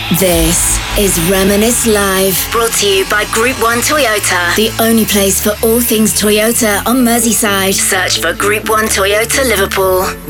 This is Reminisce Live, brought to you by Group 1 Toyota, the only place for all things Toyota on Merseyside. Search for Group 1 Toyota Liverpool.